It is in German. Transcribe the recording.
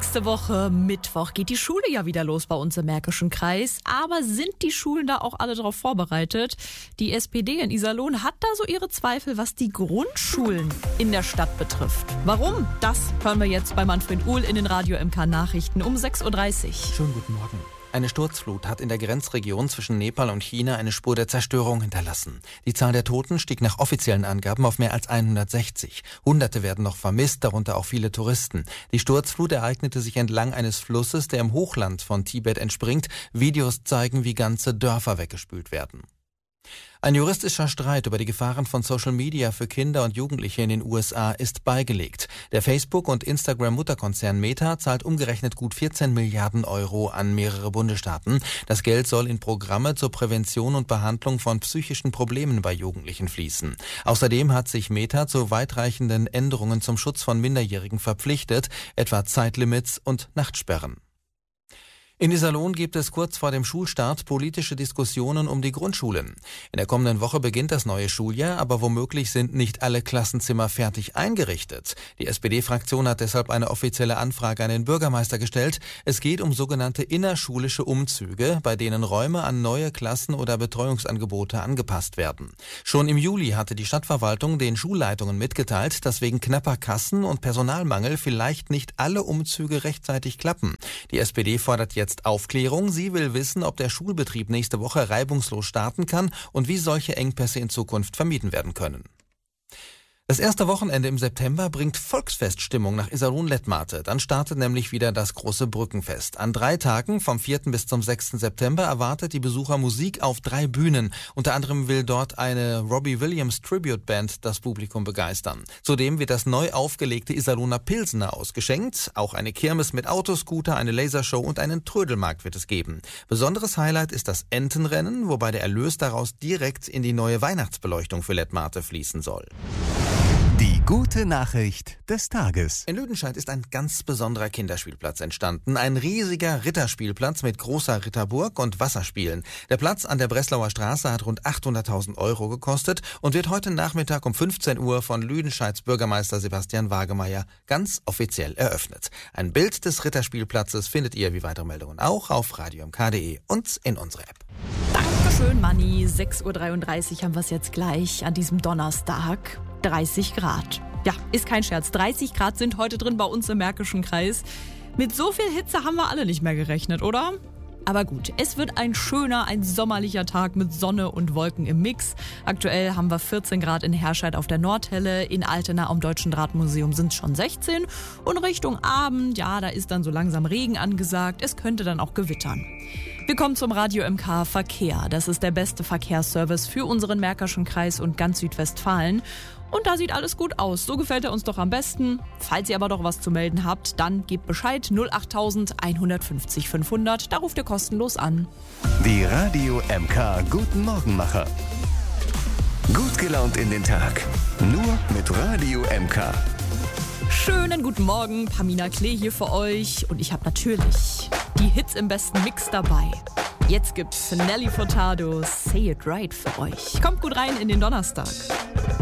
Nächste Woche, Mittwoch, geht die Schule ja wieder los bei uns im Märkischen Kreis. Aber sind die Schulen da auch alle darauf vorbereitet? Die SPD in Iserlohn hat da so ihre Zweifel, was die Grundschulen in der Stadt betrifft. Warum? Das hören wir jetzt bei Manfred Uhl in den Radio MK Nachrichten um 6.30 Uhr. Schönen guten Morgen. Eine Sturzflut hat in der Grenzregion zwischen Nepal und China eine Spur der Zerstörung hinterlassen. Die Zahl der Toten stieg nach offiziellen Angaben auf mehr als 160. Hunderte werden noch vermisst, darunter auch viele Touristen. Die Sturzflut ereignete sich entlang eines Flusses, der im Hochland von Tibet entspringt. Videos zeigen, wie ganze Dörfer weggespült werden. Ein juristischer Streit über die Gefahren von Social Media für Kinder und Jugendliche in den USA ist beigelegt. Der Facebook- und Instagram-Mutterkonzern Meta zahlt umgerechnet gut 14 Milliarden Euro an mehrere Bundesstaaten. Das Geld soll in Programme zur Prävention und Behandlung von psychischen Problemen bei Jugendlichen fließen. Außerdem hat sich Meta zu weitreichenden Änderungen zum Schutz von Minderjährigen verpflichtet, etwa Zeitlimits und Nachtsperren. In Iserlohn gibt es kurz vor dem Schulstart politische Diskussionen um die Grundschulen. In der kommenden Woche beginnt das neue Schuljahr, aber womöglich sind nicht alle Klassenzimmer fertig eingerichtet. Die SPD-Fraktion hat deshalb eine offizielle Anfrage an den Bürgermeister gestellt. Es geht um sogenannte innerschulische Umzüge, bei denen Räume an neue Klassen oder Betreuungsangebote angepasst werden. Schon im Juli hatte die Stadtverwaltung den Schulleitungen mitgeteilt, dass wegen knapper Kassen und Personalmangel vielleicht nicht alle Umzüge rechtzeitig klappen. Die SPD fordert jetzt Aufklärung. Sie will wissen, ob der Schulbetrieb nächste Woche reibungslos starten kann und wie solche Engpässe in Zukunft vermieden werden können. Das erste Wochenende im September bringt Volksfeststimmung nach Iserlohn-Lettmate. Dann startet nämlich wieder das große Brückenfest. An 3 Tagen, vom 4. bis zum 6. September, erwartet die Besucher Musik auf 3 Bühnen. Unter anderem will dort eine Robbie Williams Tribute Band das Publikum begeistern. Zudem wird das neu aufgelegte Iserlohner Pilsener ausgeschenkt. Auch eine Kirmes mit Autoscooter, eine Lasershow und einen Trödelmarkt wird es geben. Besonderes Highlight ist das Entenrennen, wobei der Erlös daraus direkt in die neue Weihnachtsbeleuchtung für Lettmate fließen soll. Die gute Nachricht des Tages. In Lüdenscheid ist ein ganz besonderer Kinderspielplatz entstanden. Ein riesiger Ritterspielplatz mit großer Ritterburg und Wasserspielen. Der Platz an der Breslauer Straße hat rund 800.000 Euro gekostet und wird heute Nachmittag um 15 Uhr von Lüdenscheids Bürgermeister Sebastian Wagemeyer ganz offiziell eröffnet. Ein Bild des Ritterspielplatzes findet ihr wie weitere Meldungen auch auf radiomk.de und in unserer App. Dankeschön, Manni. 6.33 Uhr haben wir es jetzt gleich an diesem Donnerstag. 30 Grad. Ja, ist kein Scherz. 30 Grad sind heute drin bei uns im Märkischen Kreis. Mit so viel Hitze haben wir alle nicht mehr gerechnet, oder? Aber gut, es wird ein schöner, ein sommerlicher Tag mit Sonne und Wolken im Mix. Aktuell haben wir 14 Grad in Herscheid auf der Nordhelle. In Altena am Deutschen Drahtmuseum sind es schon 16. Und Richtung Abend, ja, da ist dann so langsam Regen angesagt. Es könnte dann auch gewittern. Wir kommen zum Radio MK Verkehr. Das ist der beste Verkehrsservice für unseren Märkischen Kreis und ganz Südwestfalen. Und da sieht alles gut aus. So gefällt er uns doch am besten. Falls ihr aber doch was zu melden habt, dann gebt Bescheid 08000 150 500. Da ruft ihr kostenlos an. Die Radio MK Guten Morgenmacher. Gut gelaunt in den Tag. Nur mit Radio MK. Schönen guten Morgen, Pamina Klee hier für euch. Und ich habe natürlich die Hits im besten Mix dabei. Jetzt gibt's Nelly Furtado, Say It Right für euch. Kommt gut rein in den Donnerstag.